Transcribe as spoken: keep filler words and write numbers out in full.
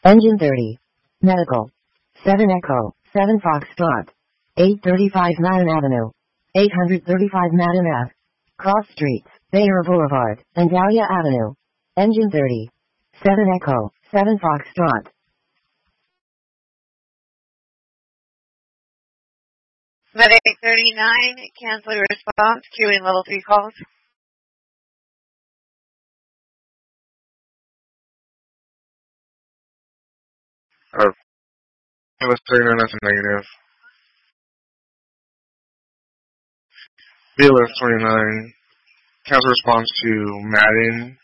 Engine thirty. Medical. seven Echo, seven Foxtrot. eight thirty-five Madden Avenue. eight thirty-five Madden Ave. Cross Streets, Bayer Boulevard, and Dahlia Avenue. Engine thirty. seven Echo, seven Foxtrot. Medic thirty-nine, cancel your response, queuing level three calls. Uh, let's thirty-nine, that's a negative. B L S twenty-nine, cancel response to Madden